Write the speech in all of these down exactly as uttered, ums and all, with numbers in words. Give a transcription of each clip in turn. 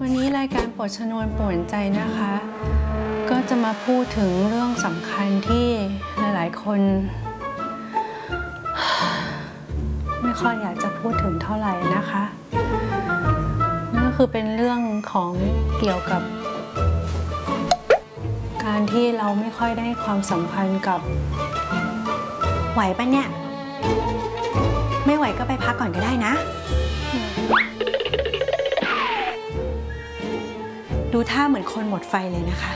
วันนี้รายการปลดชนวนป่วนใจนะคะก็จะมาพูดถึงเรื่องสำคัญที่หลายๆคนไม่ค่อยอยากจะพูดถึงเท่าไหร่นะคะนั่นก็คือเป็นเรื่องของเกี่ยวกับการที่เราไม่ค่อยได้ความสัมพันธ์กับไหวปะเนี่ยไม่ไหวก็ไปพักก่อนก็ได้นะดูท่าเหมือนคนหมดไฟเลยนะคะ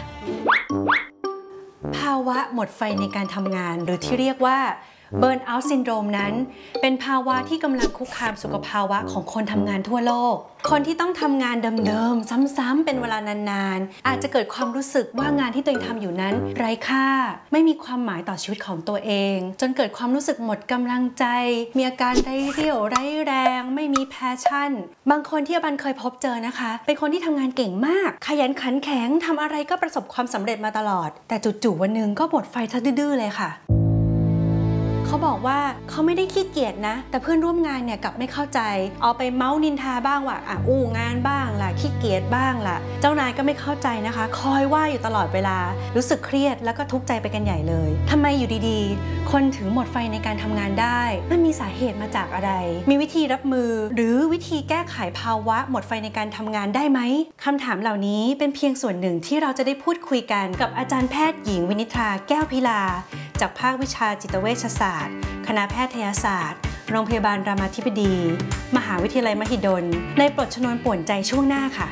ภาวะหมดไฟในการทำงานหรือที่เรียกว่าเบิร์นเอาท์ซินโดรมนั้นเป็นภาวะที่กำลังคุกคามสุขภาวะของคนทำงานทั่วโลกคนที่ต้องทำงานเดิมๆซ้ำๆเป็นเวลานานๆอาจจะเกิดความรู้สึกว่างานที่ตัวเองทำอยู่นั้นไร้ค่าไม่มีความหมายต่อชีวิตของตัวเองจนเกิดความรู้สึกหมดกำลังใจมีอาการไร้เรี่ยวไร้แรงไม่มีแพชชั่นบางคนที่อบันเคยพบเจอนะคะเป็นคนที่ทำงานเก่งมากขยันขันแข็งทำอะไรก็ประสบความสำเร็จมาตลอดแต่จู่ๆวันหนึ่งก็หมดไฟซะดื้อๆเลยค่ะเขาบอกว่าเขาไม่ได้ขี้เกียจนะแต่เพื่อนร่วมงานเนี่ยกลับไม่เข้าใจเอาไปเมาส์นินทาบ้างว่าอ่ะอู้งานบ้างล่ะขี้เกียจบ้างล่ะเจ้านายก็ไม่เข้าใจนะคะคอยว่าอยู่ตลอดเวลารู้สึกเครียดแล้วก็ทุกข์ใจไปกันใหญ่เลยทำไมอยู่ดีๆคนถึงหมดไฟในการทำงานได้มันมีสาเหตุมาจากอะไรมีวิธีรับมือหรือวิธีแก้ไขภาวะหมดไฟในการทำงานได้ไหมคำถามเหล่านี้เป็นเพียงส่วนหนึ่งที่เราจะได้พูดคุยกันกับอาจารย์แพทย์หญิงวินิตราแก้วพิลาจากภาควิชาจิตเวชศาสตร์คณะแพทยศาสตร์โรงพยาบาลรามาธิบดีมหาวิทยาลัยมหิดลในปลดชนวนป่วนใจช่วงหน้าค่ะ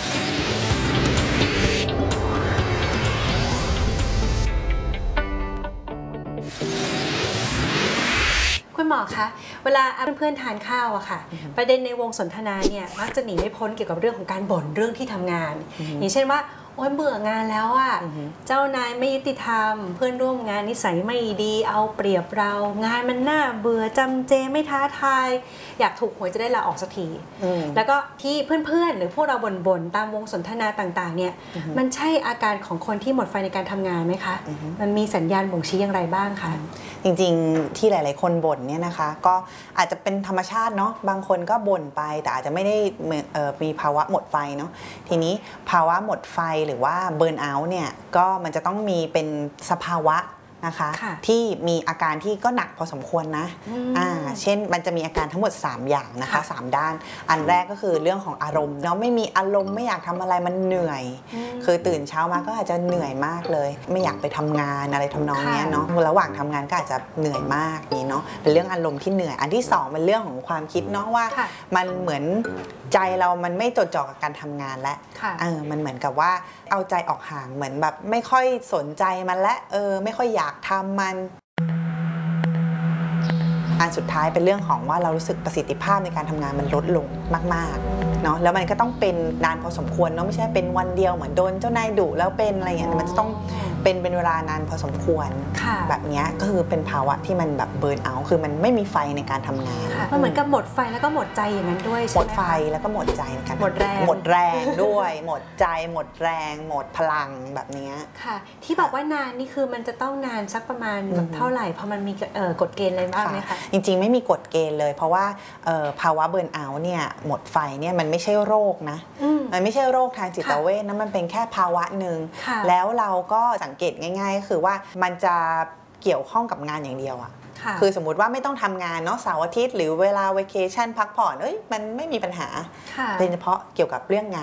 คุณหมอคะเวลาเพื่อนๆทานข้าวอะค่ะประเด็นในวงสนทนาเนี่ยมักจะหนีไม่พ้นเกี่ยวกับเรื่องของการบ่นเรื่องที่ทำงานอย่างเช่นว่าโอ๊ยเบื่องานแล้วอะเจ้านายไม่ยุติธรรมเพื่อนร่วมงานนิสัยไม่ดีเอาเปรียบเรางานมันน่าเบื่อจำเจไม่ท้าทายอยากถูกหวยจะได้ลาออกสักทีแล้วก็ที่เพื่อนๆหรือพวกเราบ่นๆตามวงสนทนาต่างๆเนี่ยมันใช่อาการของคนที่หมดไฟในการทำงานไหมคะมันมีสัญญาณบ่งชี้อย่างไรบ้างคะจริงๆที่หลายๆคนบ่นเนี่ยนะคะก็อาจจะเป็นธรรมชาติเนาะบางคนก็บ่นไปแต่อาจจะไม่ได้มีภาวะหมดไฟเนาะทีนี้ภาวะหมดไฟหรือว่าเบิร์นเอาท์เนี่ยก็มันจะต้องมีเป็นสภาวะนะคะที่มีอาการที่ก็หนักพอสมควรนะอ่าเช่นมันจะมีอาการทั้งหมดสามอย่างนะคะสามด้านอันแรกก็คือเรื่องของอารมณ์เนาะไม่มีอารมณ์ไม่อยากทำอะไรมันเหนื่อยคือตื่นเช้ามาก็อาจจะเหนื่อยมากเลยไม่อยากไปทำงานอะไรทำนองนี้เนาะระหว่างทำงานก็อาจจะเหนื่อยมากนี้เนาะเป็นเรื่องอารมณ์ที่เหนื่อยอันที่สองเป็นเรื่องของความคิดเนาะว่ามันเหมือนใจเรามันไม่จดจ่อกับการทำงานแล้วเออมันเหมือนกับว่าเอาใจออกห่างเหมือนแบบไม่ค่อยสนใจมันและเออไม่ค่อยอยากทำมันอันสุดท้ายเป็นเรื่องของว่าเรารู้สึกประสิทธิภาพในการทำงานมันลดลงมากๆเนาะแล้วมันก็ต้องเป็นนานพอสมควรเนาะไม่ใช่เป็นวันเดียวเหมือนโดนเจ้านายดุแล้วเป็นอะไรอย่างเงี้ยมันจะต้องเป็นเป็นเวลานานพอสมควรแบบนี้ก็คือเป็นภาวะที่มันแบบเบิร์นเอาท์คือมันไม่มีไฟในการทำงานมันเหมือนกับหมดไฟแล้วก็หมดใจอย่างนั้นด้วยใช่ไหมหมดไฟแล้วก็หมดใจในการหมดแรงหมดแรงด้วยหมดใจหมดแรงหมดพลังแบบนี้ค่ะที่บอกว่านานนี่คือมันจะต้องนานสักประมาณเท่าไหร่เพราะมันมีกฎเกณฑ์อะไรบ้างไหมคะจริงๆไม่มีกฎเกณฑ์เลยเพราะว่าภาวะเบิร์นเอาท์เนี่ยหมดไฟเนี่ยมันไม่ใช่โรคนะมันไม่ใช่โรคทางจิตเวชนะมันเป็นแค่ภาวะหนึ่งแล้วเราก็สังเกตง่ายๆก็คือว่ามันจะเกี่ยวข้องกับงานอย่างเดียวอะคือสมมุติว่าไม่ต้องทำงานเนาะเสาร์อาทิตย์หรือเวลาเวเคชั่นพักผ่อนเอ้ยมันไม่มีปัญหาเป็นเฉพาะเกี่ยวกับเรื่องงาน